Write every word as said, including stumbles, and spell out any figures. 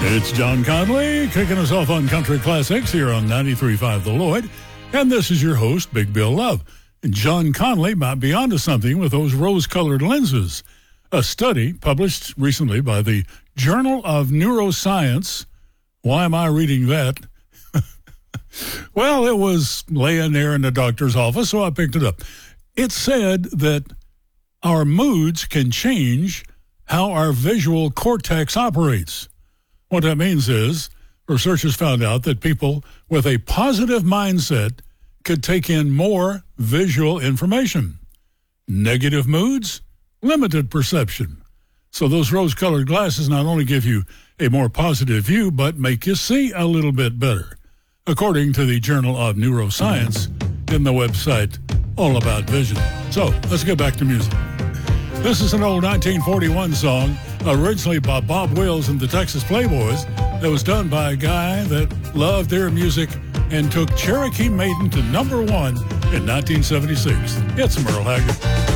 It's John Conley kicking us off on Country Classics here on ninety-three point five The Lloyd. And this is your host, Big Bill Love. And John Conley might be onto something with those rose-colored lenses. A study published recently by the Journal of Neuroscience. Why am I reading that? Well, it was laying there in the doctor's office, so I picked it up. It said that our moods can change how our visual cortex operates. What that means is researchers found out that people with a positive mindset could take in more visual information. Negative moods, limited perception. So those rose-colored glasses not only give you a more positive view, but make you see a little bit better, according to the Journal of Neuroscience in the website All About Vision. So let's get back to music. This is an old nineteen forty-one song, originally by Bob Wills and the Texas Playboys, that was done by a guy that loved their music and took Cherokee Maiden to number one in nineteen seventy-six. It's Merle Haggard.